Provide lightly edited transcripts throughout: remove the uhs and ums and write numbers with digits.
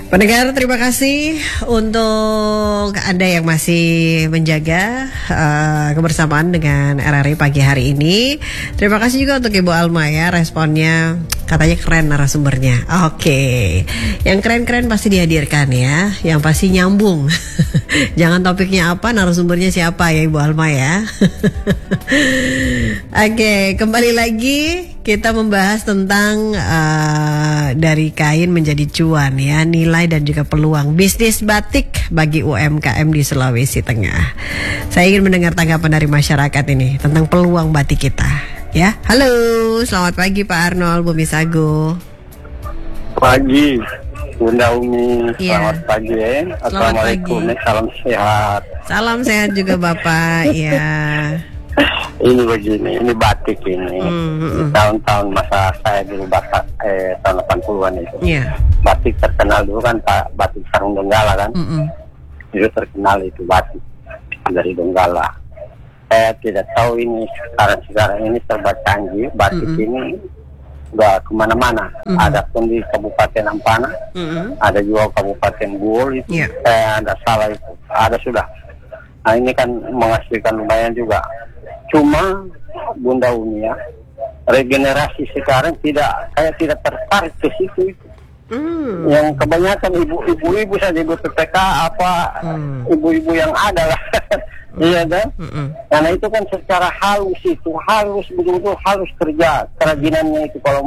Pendengar, terima kasih untuk Anda yang masih menjaga kebersamaan dengan RRI pagi hari ini. Terima kasih juga untuk Ibu Alma ya, responnya katanya keren narasumbernya. Oke, yang keren-keren pasti dihadirkan ya, yang pasti nyambung. Jangan topiknya apa, narasumbernya siapa ya Ibu Alma ya. Oke, kembali lagi kita membahas tentang dari kain menjadi cuan ya, nilai dan juga peluang bisnis batik bagi UMKM di Sulawesi Tengah. Saya ingin mendengar tanggapan dari masyarakat ini tentang peluang batik kita ya. Halo, selamat pagi Pak Arnold, Bumi Sago. Pagi Bunda Umi, Ya. Selamat pagi ya. Assalamualaikum, pagi. salam sehat. Salam sehat juga Bapak ya. Ini begini, ini batik ini. Tahun-tahun masa saya dulu tahun 80-an itu. Iya. Batik terkenal dulu kan Pak, batik Sarung Donggala kan. Itu terkenal itu batik dari Donggala. Saya tidak tahu ini sekarang ini serba canggih. Batik ini udah kemana-mana. Ada pun di Kabupaten Ampana, ada juga Kabupaten Buol itu. Yeah. Ada salah itu, ada sudah. Nah ini kan menghasilkan lumayan juga. Cuma Bunda Umi ya, regenerasi sekarang tidak tertarik ke situ. Yang kebanyakan ibu-ibu saja, ibu PPK ibu-ibu yang ada lah. Iya kan? Karena itu kan secara halus betul-betul halus kerja kerajinannya itu kalau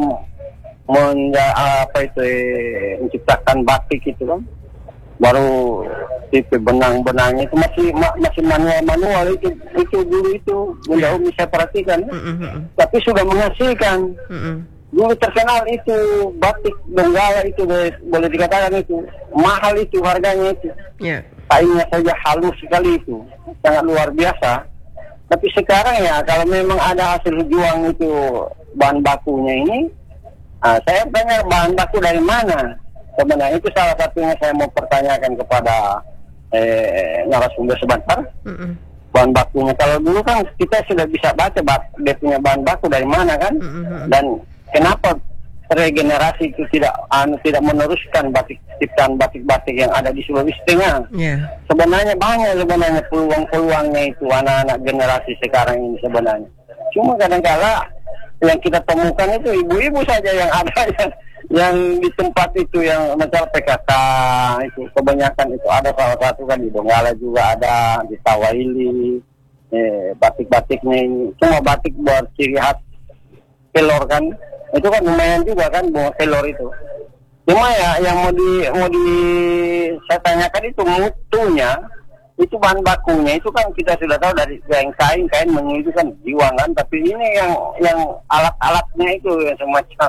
menciptakan batik itu kan. Baru tipe benang-benangnya itu masih manual itu dulu itu Bunda Umi saya perhatikan. Tapi sudah menghasilkan. Dulu terkenal itu batik Donggala itu boleh dikatakan itu mahal itu harganya itu. Yeah. Kainnya saja halus sekali itu, sangat luar biasa. Tapi sekarang ya kalau memang ada hasil juang itu bahan bakunya ini, saya tanya bahan baku dari mana? Sebenarnya itu salah satunya saya mau pertanyakan kepada narasumber sebentar. Bahan bakunya kalau dulu kan kita sudah bisa baca dia punya bahan baku dari mana kan? Dan kenapa regenerasi itu tidak meneruskan ciptaan batik-batik yang ada di Sulawesi Tengah? Yeah. Sebenarnya banyak peluang-peluangnya itu anak-anak generasi sekarang ini sebenarnya. Cuma kadang-kala yang kita temukan itu ibu-ibu saja yang ada yang di tempat itu yang macam PKK itu kebanyakan itu ada salah satu kan di Donggala juga ada di Tawaili batik-batiknya ini cuma batik buat ciri khas kelor kan itu kan lumayan juga kan bunga kelor itu. Cuma ya yang mau di saya tanyakan itu mutunya itu bahan bakunya itu kan kita sudah tahu dari yang kain menyu itu kan jiwa kan, tapi ini yang alat-alatnya itu yang semacam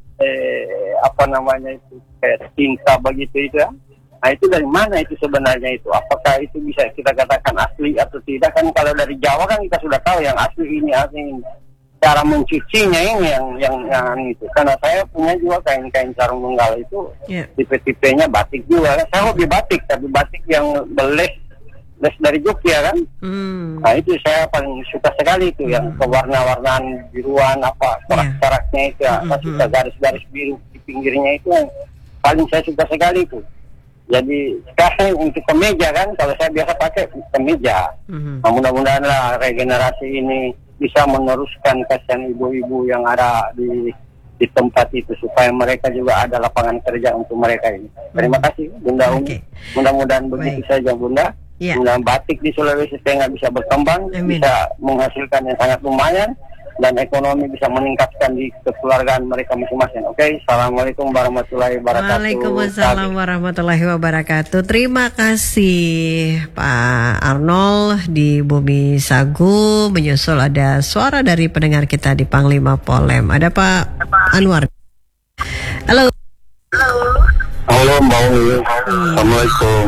itu kayak tinta begitu itu ya. Nah itu dari mana itu sebenarnya itu? Apakah itu bisa kita katakan asli atau tidak? Kan kalau dari Jawa kan kita sudah tahu yang asli ini. Cara mencucinya ini yang itu. Karena saya punya juga kain-kain sarung donggala itu tipe-tipenya batik juga. Saya hobi batik, tapi batik yang les dari Jogja kan. Nah itu saya paling suka sekali itu yang kewarna-warnaan biruan corak-coraknya itu ya. Suka garis-garis biru di pinggirnya itu yang paling saya suka sekali itu. Jadi sekarang untuk kemeja kan, kalau saya biasa pakai kemeja. Nah, mudah-mudahan lah regenerasi ini bisa meneruskan kasihan ibu-ibu yang ada di tempat itu supaya mereka juga ada lapangan kerja untuk mereka ini. Terima kasih Bunda Umi. Mudah-mudahan begitu saja Bunda. Yeah. Mudah batik di Sulawesi Tengah bisa berkembang, bisa menghasilkan yang sangat lumayan dan ekonomi bisa meningkatkan di kekeluargaan mereka masing-masing. Oke, Assalamualaikum warahmatullahi wabarakatuh. Waalaikumsalam warahmatullahi wabarakatuh. Terima kasih Pak Arnold di Bumi Sagu. Menyusul ada suara dari pendengar kita di Panglima Polem. Ada Pak Anwar. Halo. Halo Mbak Umi. Assalamualaikum.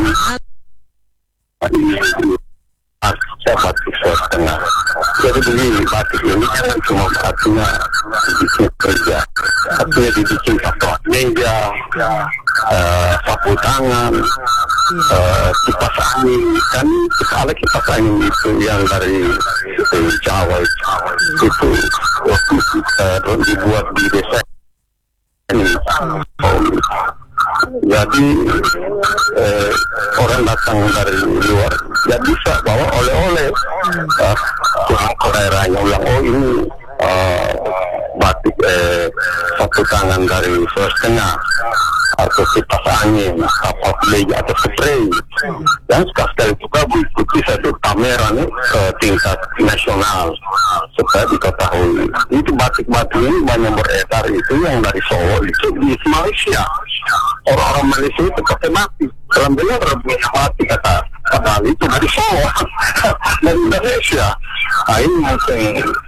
Saya batik Sulawesi Tengah. Jadi begini, batik ini kan cuma satunya dibikin kerja, satunya dibikin meja, sapu tangan, kipas angin kan, kalau kipas angin itu yang dari Jawa itu waktu dibuat di desa ini Jadi orang datang dari luar ya bisa bawa oleh-oleh pulang ke daerahnya, bilang oh ini batik satu tangan dari Sulawesi Tengah, atau kipas angin, kapal fleja atau spray. Dan sekali juga mengikuti satu pameran ke tingkat nasional supaya diketahui. Itu batik-batik ini banyak beredar itu yang dari Solo itu di Malaysia. Orang-orang Malaysia itu pakai batik. Alhamdulillah punya batik kata. Padahal itu dari Solo, dari Indonesia. Nah ini mungkin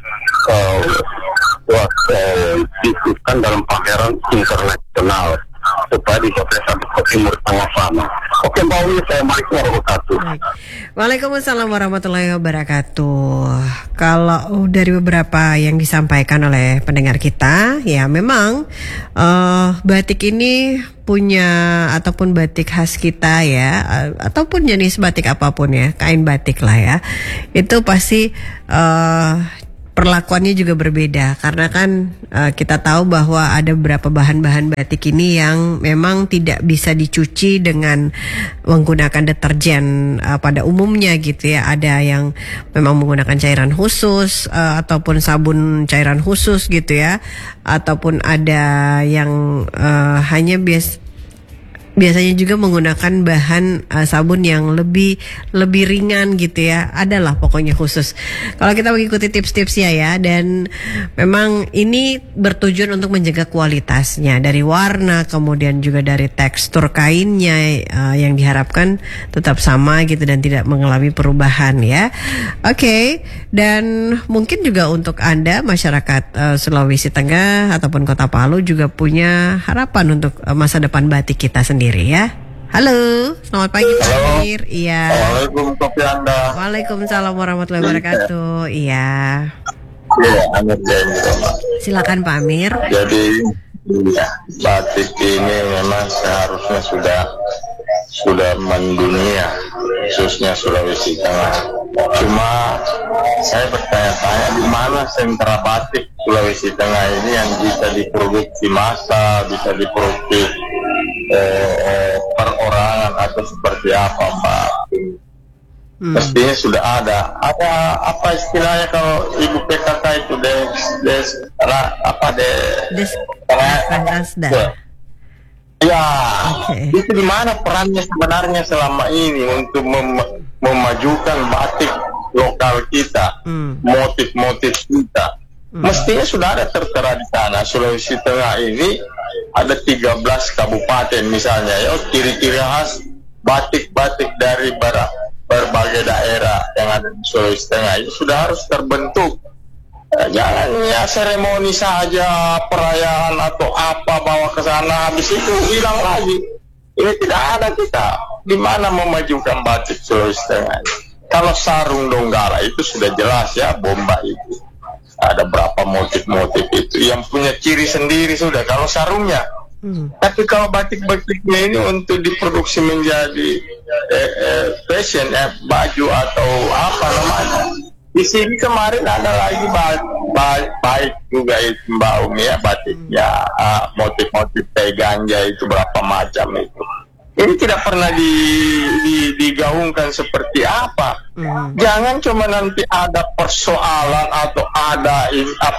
diikutkan dalam pameran internasional supaya dicapai sampai ke Timur Tengah sana. Oke, Mbak Uli, Assalamualaikum warahmatullahi wabarakatuh. Waalaikumsalam warahmatullahi wabarakatuh. Kalau dari beberapa yang disampaikan oleh pendengar kita, ya memang batik ini punya ataupun batik khas kita ya, ataupun jenis batik apapun ya, kain batik lah ya, itu pasti perlakuannya juga berbeda karena kan kita tahu bahwa ada beberapa bahan-bahan batik ini yang memang tidak bisa dicuci dengan menggunakan deterjen pada umumnya gitu ya. Ada yang memang menggunakan cairan khusus ataupun sabun cairan khusus gitu ya, ataupun ada yang hanya biasanya juga menggunakan bahan sabun yang lebih ringan gitu ya. Adalah pokoknya khusus. Kalau kita mengikuti tips-tipsnya ya, dan memang ini bertujuan untuk menjaga kualitasnya dari warna, kemudian juga dari tekstur kainnya yang diharapkan tetap sama gitu dan tidak mengalami perubahan ya. Oke, dan mungkin juga untuk Anda masyarakat Sulawesi Tengah ataupun Kota Palu juga punya harapan untuk masa depan batik kita sendiri ya. Halo, selamat pagi Pak Amir. Iya. Assalamualaikum kopi Anda. Waalaikumsalam warahmatullahi wabarakatuh. Iya. Iya, Amir Jain. Silakan Pak Amir. Jadi batik ini memang seharusnya sudah mendunia, khususnya Sulawesi Tengah. Cuma saya bertanya-tanya di mana sentra batik Sulawesi Tengah ini yang bisa diproduksi massa, bisa diproduksi perorangan atau seperti apa, Mbak? Mestinya sudah ada apa istilahnya kalau Ibu PKK itu Desrasda. Ya, Okay. itu di mana perannya sebenarnya selama ini untuk memajukan batik lokal kita, motif-motif kita. Mestinya sudah ada tertera di sana. Sulawesi Tengah ini ada 13 kabupaten misalnya, ya ciri-ciri khas batik-batik dari berbagai daerah yang ada di Sulawesi Tengah itu sudah harus terbentuk. Jangan ya seremoni saja, perayaan atau apa bawa ke sana, habis itu hilang lagi. Ini tidak ada kita. Di mana memajukan batik Sulawesi Tengah? Kalau sarung Donggala itu sudah jelas ya, bomba itu. Ada berapa motif-motif itu yang punya ciri sendiri sudah kalau sarungnya. Tapi kalau batik-batiknya ini untuk diproduksi menjadi fashion, baju atau apa namanya. Di sini kemarin ada lagi baik juga itu Mbak Umi ya, batiknya motif-motif kayak ganja itu berapa macam itu. Ini tidak pernah digaungkan seperti apa. Jangan cuma nanti ada persoalan atau ada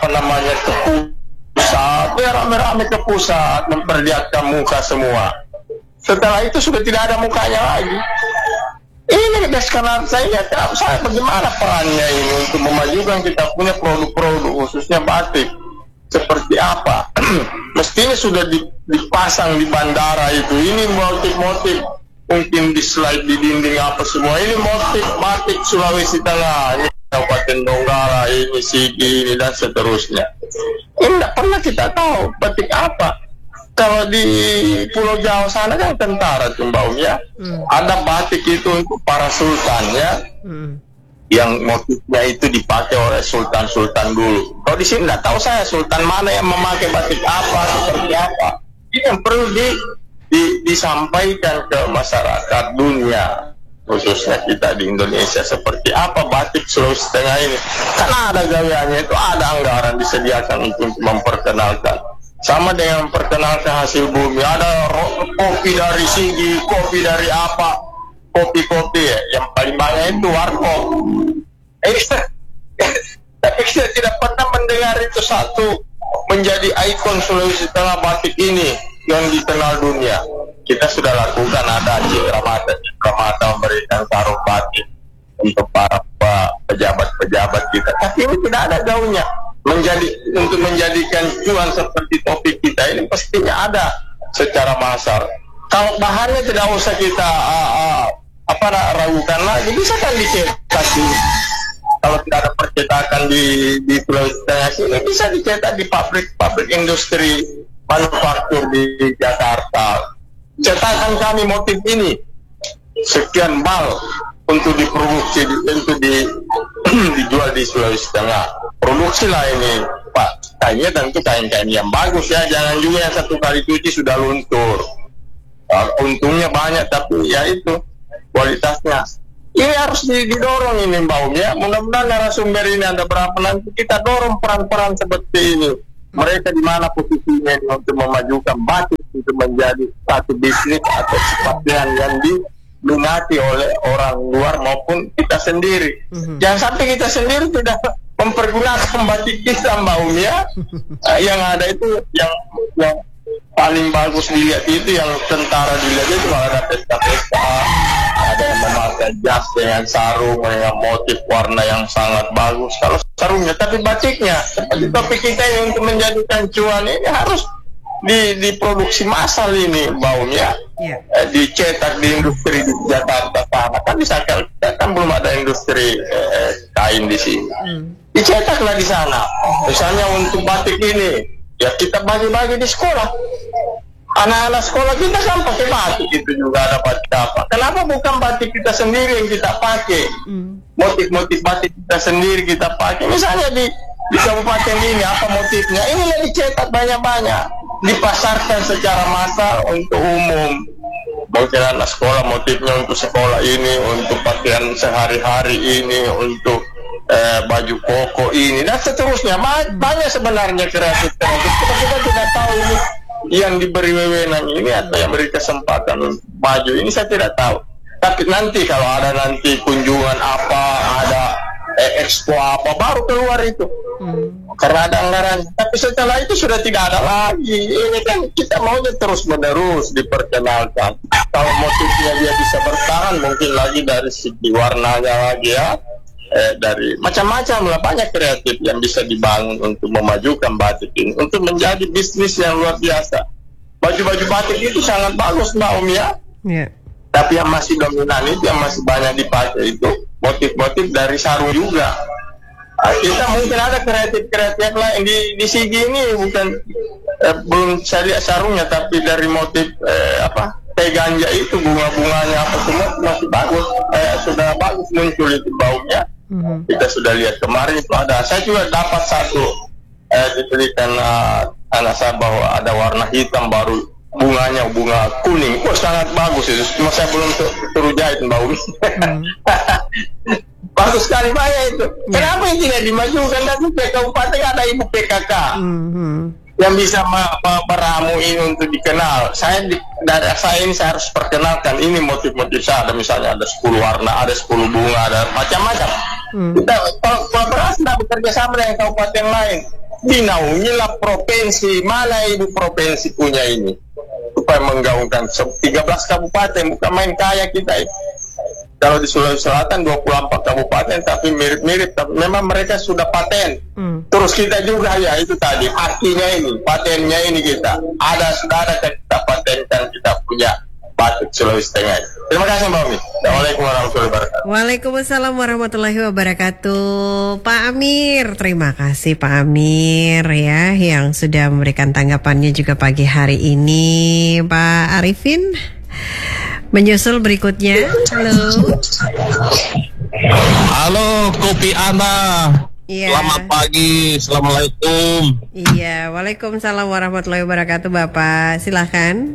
ke pusat, rame-rame ke pusat memperlihatkan muka semua. Setelah itu sudah tidak ada mukanya lagi. Ini sekarang saya bagaimana perannya ini untuk memajukan kita punya produk-produk khususnya batik. Seperti apa? Mestinya sudah dipasang di bandara itu. Ini motif-motif mungkin di slide di dinding apa semua. Ini motif batik Sulawesi Tengah. Ini Kabupaten Donggala, ini Sigi, ini dan seterusnya. Ini tidak pernah kita tahu batik apa. Kalau di Pulau Jawa sana kan tentara tuh Mbak ya. Ada batik itu untuk para sultan ya. Yang motifnya itu dipakai oleh sultan-sultan dulu. Kalau di sini nggak tahu saya sultan mana yang memakai batik apa, seperti apa. Ini yang perlu disampaikan ke masyarakat dunia, khususnya kita di Indonesia, seperti apa batik Sulawesi Tengah ini. Karena ada gaweannya itu, ada anggaran disediakan untuk memperkenalkan. Sama dengan memperkenalkan hasil bumi, ada kopi dari Sigi, kopi dari apa, kopi-kopi ya. Yang paling banyak itu warkop. Tapi kita tidak pernah mendengar itu satu menjadi ikon Sulawesi Tengah batik ini yang dikenal dunia. Kita sudah lakukan, ada cakramata memberikan sarung batik untuk para pejabat-pejabat kita. Tapi ini tidak ada gaungnya. Untuk menjadikan cuan seperti topik kita ini pastinya ada secara massal. Kalau bahannya tidak usah kita ragukan lagi, bisa kan dicetak kalau tidak ada percetakan di Sulawesi Tengah sini, bisa dicetak di pabrik industri manufaktur di Jakarta. Cetakan kami motif ini sekian bal untuk diproduksi, untuk dijual di Sulawesi Tengah. Produksilah ini, Pak. Kainnya tentu kain-kain yang bagus ya, jangan juga yang satu kali cuci sudah luntur. Untungnya banyak, tapi ya itu kualitasnya. Ini harus didorong ini Mbak Um ya. Mudah-mudahan narasumber ini ada berapa nanti kita dorong peran-peran seperti ini. Mereka di mana posisinya untuk memajukan batik untuk menjadi satu bisnis atau sepatian yang diminati oleh orang luar maupun kita sendiri. Jangan sampai kita sendiri tidak mempergunakan batik kita Mbak Um ya. Yang ada itu yang paling bagus dilihat itu yang tentara dilihat itu kalau ada pesta-pesta, ada yang memakai jas dengan sarung dengan motif warna yang sangat bagus kalau sarungnya, tapi batiknya seperti topik kita ini untuk menjadikan cuan ini harus diproduksi massal ini Mbak Um ya. Dicetak di industri di Jakarta sana kan misalkan kan belum ada industri kain di sini. Dicetaklah di sana. Misalnya untuk batik ini ya kita bagi-bagi di sekolah. Anak-anak sekolah kita kan pakai batik itu juga ada batik apa. Kenapa bukan batik kita sendiri yang kita pakai? Motif-motif batik kita sendiri kita pakai. Misalnya di kabupaten ini apa motifnya? Inilah dicetak banyak-banyak, dipasarkan secara massal untuk umum. Mungkin anak sekolah motifnya untuk sekolah ini, untuk pakaian sehari-hari ini, untuk baju koko ini dan seterusnya. Banyak sebenarnya kreatif. Kita tidak tahu ini yang diberi wewenang ini atau yang beri kesempatan untuk maju ini saya tidak tahu. Tapi nanti kalau ada nanti kunjungan apa, ada expo apa, baru keluar itu karena ada anggaran. Tapi setelah itu sudah tidak ada lagi. Ini kan kita maunya terus menerus diperkenalkan. Kalau motifnya dia bisa bertahan, mungkin lagi dari segi warnanya lagi ya. Dari macam-macam lah, banyak kreatif yang bisa dibangun untuk memajukan batik ini untuk menjadi bisnis yang luar biasa. Baju-baju batik itu sangat bagus Mbak Um ya. Tapi yang masih dominan itu, yang masih banyak dipakai itu motif-motif dari sarung juga. Kita mungkin ada kreatif lain di Sigi ini, bukan belum saya lihat sarungnya, tapi dari motif teh ganja itu bunga-bunganya apa semua masih bagus, sudah bagus muncul itu baunya. Kita sudah lihat kemarin itu ada. Saya juga dapat satu diberikan anak saya bahwa ada warna hitam baru, bunganya bunga kuning. Sangat bagus itu. Cuma saya belum suruh jahit Mbak Umi. Bagus sekali banyak itu. Kenapa yang tidak dimajukan? Dan di kabupaten ada ibu PKK yang bisa meramu ini untuk dikenal. Dari saya ini saya harus perkenalkan ini motif-motif saya. Ada misalnya ada 10 warna, ada 10 bunga, ada macam-macam. Kita kolaborasi dan bekerja sama dengan kabupaten lain. Dinaungilah provinsi, mana ibu provinsi punya ini supaya menggaungkan 13 kabupaten, bukan main kaya kita ini. Kalau di Sulawesi Selatan 24 kabupaten tapi mirip-mirip, tapi memang mereka sudah paten. Terus kita juga ya itu tadi artinya ini, patennya ini kita sudah ada kita patenkan, kita punya batik Sulawesi Tengah. Terima kasih Mbak Umi. Assalamualaikum warahmatullahi wabarakatuh. Waalaikumsalam warahmatullahi wabarakatuh. Pak Amir, terima kasih Pak Amir ya yang sudah memberikan tanggapannya juga pagi hari ini. Pak Arifin menyusul berikutnya. Halo Kopi Ana. Selamat pagi, assalamualaikum. Iya, waalaikumsalam warahmatullahi wabarakatuh Bapak. Silahkan.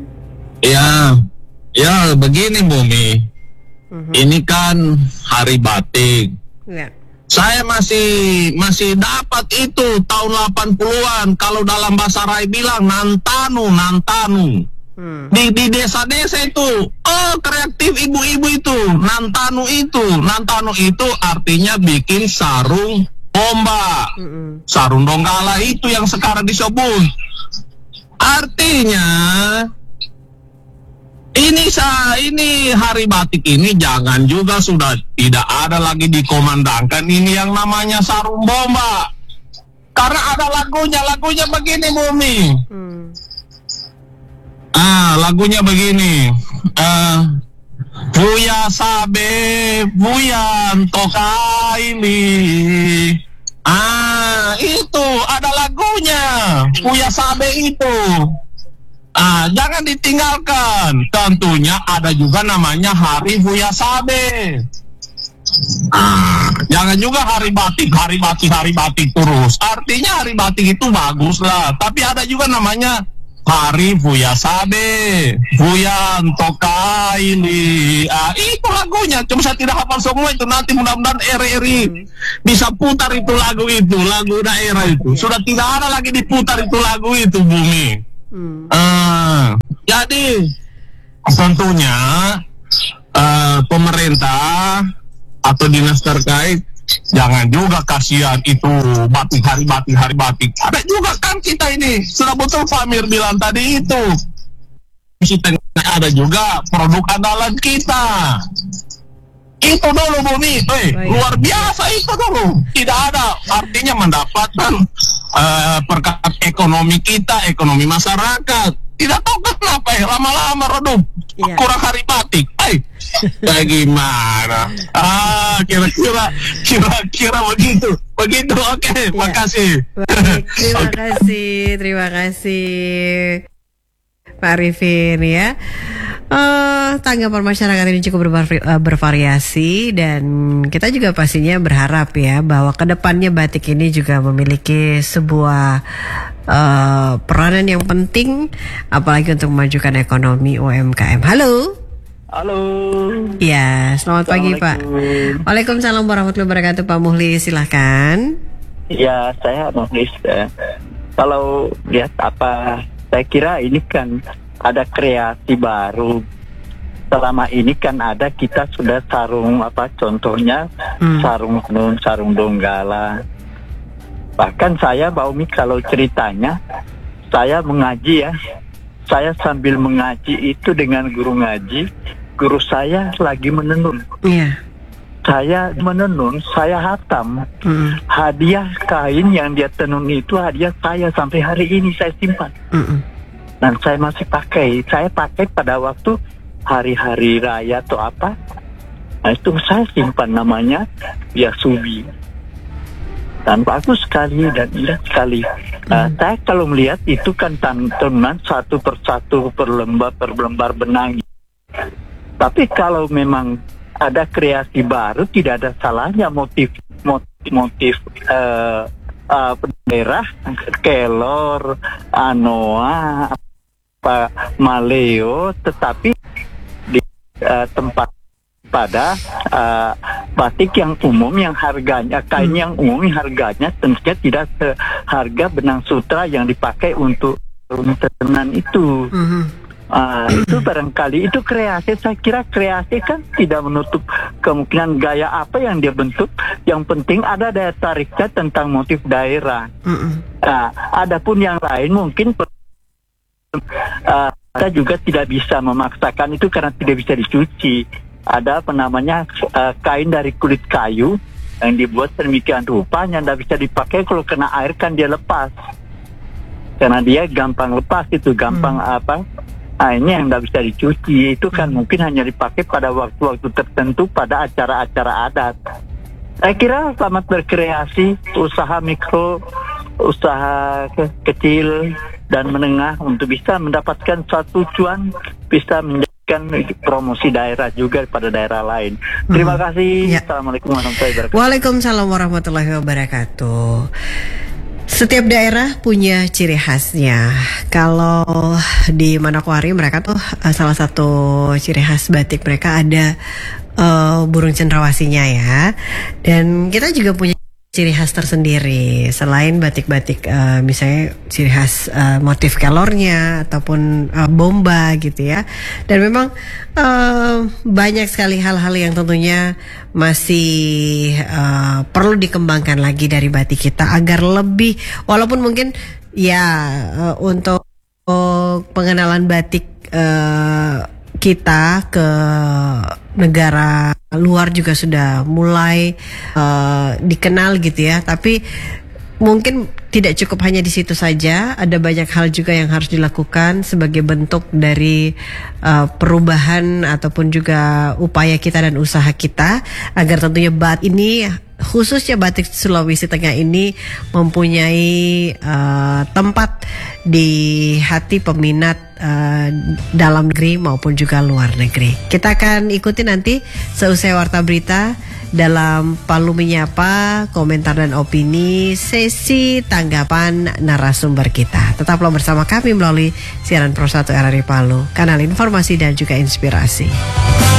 Ya begini Bumi. Ini kan hari batik. Saya masih dapat itu tahun 80-an. Kalau dalam bahasa Rai bilang nantanu. Di desa-desa itu, kreatif ibu-ibu itu, Nantanu itu artinya bikin sarung bomba, sarung donggala itu yang sekarang disebut. Artinya ini hari batik ini jangan juga sudah tidak ada lagi dikomandangkan ini yang namanya sarung bomba. Karena ada lagunya begini Bumi. Lagunya begini. Buya sabe, buyan tokaili. Itu ada lagunya. Buya sabe itu. Jangan ditinggalkan. Tentunya ada juga namanya Hari Buya Sabe. Jangan juga hari batik terus. Artinya hari batik itu bagus lah. Tapi ada juga namanya Hari Buya Sabe, Buyan Tokaili. Itu lagunya. Cuma saya tidak hafal semua itu. Nanti mudah-mudahan RRI bisa putar itu lagu daerah itu. Sudah tidak ada lagi diputar itu lagu itu Bumi. Jadi tentunya pemerintah atau dinas terkait jangan juga kasihan itu hari batik. Ada juga kan kita ini sudah betul Pak Amir bilang tadi itu. Ada juga produk andalan kita. Itu dulu Bumi, luar biasa itu dulu. Tidak ada artinya mendapatkan perkat ekonomi kita, ekonomi masyarakat. Tidak tahu kenapa lama-lama redup, kurang hari batik. Bagaimana? Kira-kira begitu. Oke. Makasih. Terima kasih Pak Arifin ya. Tanggapan masyarakat ini cukup bervariasi dan kita juga pastinya berharap ya bahwa kedepannya batik ini juga memiliki sebuah peranan yang penting apalagi untuk memajukan ekonomi UMKM. Halo. Ya, selamat pagi Pak. Waalaikumsalam warahmatullahi wabarakatuh. Pak Muhlis silahkan. Ya, saya Muhlis. Kalau lihat saya kira ini kan ada kreasi baru. Selama ini kan ada kita sudah sarung contohnya sarung tenun, sarung donggala. Bahkan saya Baumi kalau ceritanya saya mengaji ya. Saya sambil mengaji itu dengan guru ngaji, guru saya lagi menenun. Saya menenun, saya hatam. Hadiah kain yang dia tenun itu hadiah saya sampai hari ini saya simpan. Dan saya masih pakai. Saya pakai pada waktu hari-hari raya atau apa. Nah itu saya simpan namanya Yasubi. Dan bagus sekali dan indah sekali. Saya kalau melihat itu kan tenunan satu persatu per lembar benang. Tapi kalau memang ada kreasi baru tidak ada salahnya motif daerah kelor, anoa, maleo, tetapi di tempat pada batik yang umum yang harganya kain yang umum yang harganya tentunya tidak seharga benang sutra yang dipakai untuk tenunan itu. Itu barangkali itu kreasi. Saya kira kreasi kan tidak menutup kemungkinan gaya apa yang dia bentuk. Yang penting ada daya tariknya tentang motif daerah. Adapun yang lain mungkin kita juga tidak bisa memaksakan itu karena tidak bisa dicuci. Ada kain dari kulit kayu yang dibuat sedemikian rupa yang tidak bisa dipakai kalau kena air kan dia lepas. Karena dia gampang lepas itu, gampang ini yang tidak bisa dicuci. Itu kan mungkin hanya dipakai pada waktu-waktu tertentu pada acara-acara adat. Saya kira selamat berkreasi, usaha mikro, usaha kecil dan menengah untuk bisa mendapatkan satu cuan, bisa menjadikan promosi daerah juga pada daerah lain. Terima kasih. Assalamualaikum warahmatullahi wabarakatuh. Waalaikumsalam warahmatullahi wabarakatuh. Setiap daerah punya ciri khasnya. Kalau di Manokwari mereka tuh salah satu ciri khas batik mereka ada burung cendrawasinya ya. Dan kita juga punya ciri khas tersendiri. Selain batik-batik misalnya ciri khas motif kelornya ataupun bomba gitu ya. Dan memang banyak sekali hal-hal yang tentunya masih perlu dikembangkan lagi dari batik kita agar lebih, walaupun mungkin ya untuk pengenalan batik kita ke negara luar juga sudah mulai dikenal gitu ya. Tapi mungkin tidak cukup hanya di situ saja. Ada banyak hal juga yang harus dilakukan sebagai bentuk dari perubahan ataupun juga upaya kita dan usaha kita agar tentunya batik ini, khususnya batik Sulawesi Tengah ini, mempunyai tempat di hati peminat dalam negeri maupun juga luar negeri. Kita akan ikuti nanti seusai Warta Berita dalam Palu Menyapa, komentar dan opini, sesi tanggapan narasumber kita. Tetaplah bersama kami melalui siaran Pro 1 RRI Palu, kanal informasi dan juga inspirasi.